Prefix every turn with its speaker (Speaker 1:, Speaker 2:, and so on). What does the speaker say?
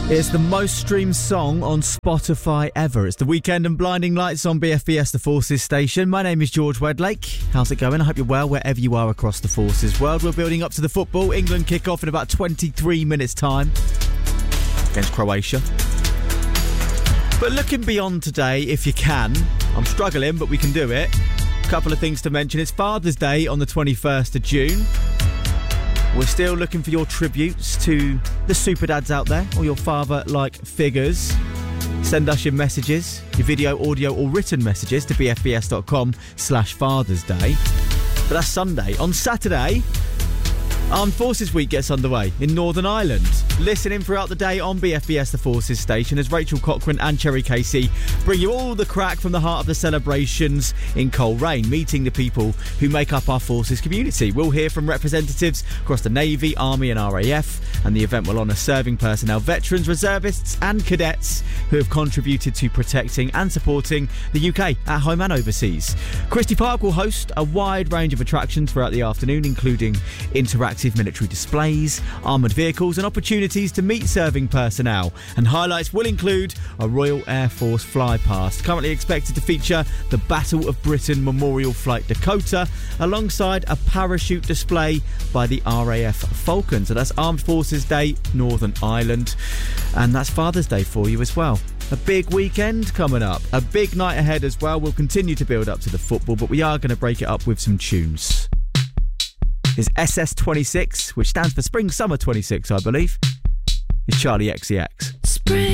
Speaker 1: It's the most streamed song on Spotify ever. It's The Weekend and Blinding Lights on BFBS, the Forces station. My name is George Wedlake. How's it going? I hope you're well wherever you are across the Forces world. We're building up to the football. England kick off in about 23 minutes' time against Croatia. But looking beyond today, if you can, I'm struggling, but we can do it. A couple of things to mention. It's Father's Day on the 21st of June. We're still looking for your tributes to the super dads out there, or your father-like figures. Send us your messages, your video, audio or written messages to bfbs.com/Father's Day. But that's Sunday. On Saturday, Armed Forces Week gets underway in Northern Ireland. Listen in throughout the day on BFBS, the Forces station, as Rachel Cochrane and Cherry Casey bring you all the crack from the heart of the celebrations in Coleraine, meeting the people who make up our Forces community. We'll hear from representatives across the Navy, Army and RAF, and the event will honour serving personnel, veterans, reservists and cadets who have contributed to protecting and supporting the UK at home and overseas. Christie Park will host a wide range of attractions throughout the afternoon, including interactive military displays, armoured vehicles and opportunities to meet serving personnel. And highlights will include a Royal Air Force flypast, currently expected to feature the Battle of Britain Memorial Flight Dakota, alongside a parachute display by the RAF Falcon. So that's Armed Forces Day, Northern Ireland. And that's Father's Day for you as well. A big weekend coming up. A big night ahead as well. We'll continue to build up to the football, but we are going to break it up with some tunes. Is SS26, which stands for Spring Summer 26, I believe. Is Charlie XCX.
Speaker 2: Spring.